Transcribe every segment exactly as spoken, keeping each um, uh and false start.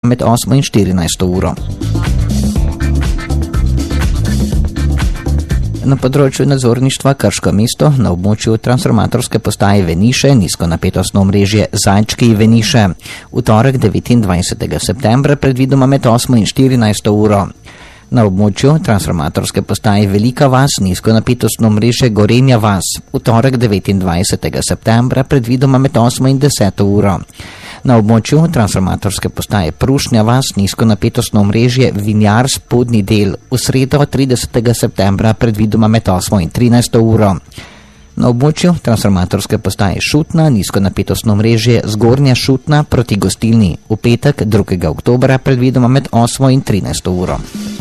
med osmo in štirinajsto uro. Na področju nadzorništva Krško mesto na območju transformatorske postaje Veniše nizkonapetostno omrežje Zajčki Veniše v torek devetindvajsetega septembra predvidoma med osmo in štirinajsto uro. Na območju transformatorske postaje Velika vas nizkonapetostno omrežje Gorenja vas v torek devetindvajsetega septembra predvidoma med osmo in deseto uro. Na območju transformatorske postaje Prušnja vas nizkonapetostno omrežje Vinjar spodnji del v sredo tridesetega septembra predvidoma med osmo in trinajsto uro. Na območju transformatorske postaje Šutna nizkonapetostno omrežje Zgornja Šutna proti Gostilni v petek drugega oktobra predvidoma med osmo in trinajsto uro.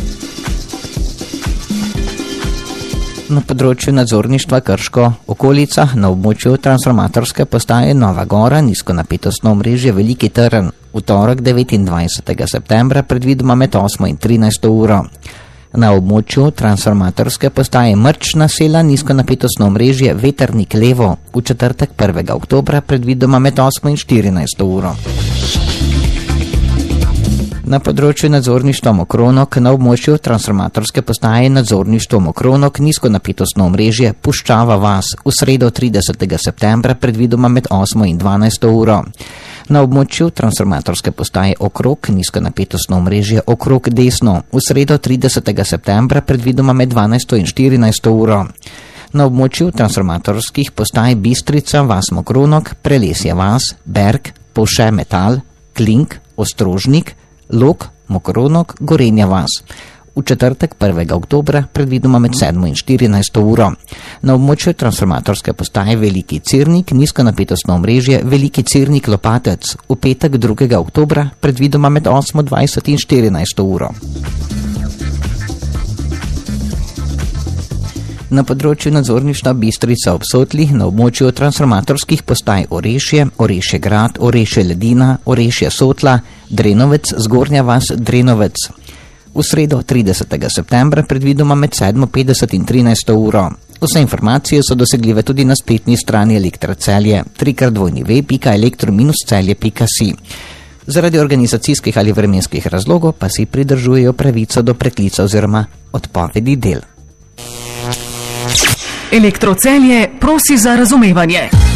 Na področju nadzorništva Krško okolica na območju transformatorske postaje Nova Gora nizkonapetostno omrežje Veliki Trn v torek devetindvajsetega septembra predvidoma med osmo in trinajsto uro. Na območju transformatorske postaje Mrčna sela nizkonapetostno omrežje Vetrnik Levo v četrtek prvega oktobra predvidoma med osmo in štirinajsto uro. Na področju nadzorništva Mokronok na območju transformatorske postaje nadzorništvo Mokronok nizkonapetostno omrežje Puščava vas v sredo tridesetega septembra predvidoma med osmo in dvanajsto uro. Na območju transformatorske postaje Okrog nizkonapetostno omrežje Okrog desno v sredo tridesetega septembra predvidoma med dvanajsto in štirinajsto uro. Na območju transformatorskih postaj Bistrica vas Mokronok, Prelesje vas, Berg, Povše Metal, Klink, Ostrožnik, Lok, Mokronok, Gorenja vas. V četrtek prvega oktobra predvidoma med sedmo in štirinajsto uro. Na območju transformatorske postaje Veliki Cirnik nizkonapetostno omrežje Veliki Cirnik Lopatec v petek drugega oktobra predvidoma med osmo dvajset in štirinajsto uro. Na področju nadzorništva Bistrica ob Sotli na območju transformatorskih postaj Orešje, Orešje grad, Orešje Ledina, Orešje Sotla, Drenovec, Zgornja vas, Drenovec. V sredo tridesetega septembra predvidoma med sedmo petdeset in trinajsto uro. Vse informacije so dosegljive tudi na spletni strani Elektra Celje, trikrat dvojni ve pika elektro minus celje pika si. Zaradi organizacijskih ali vremenskih razlogov pa si pridržujejo pravico do preklica oziroma odpovedi del. Elektro Celje prosi za razumevanje.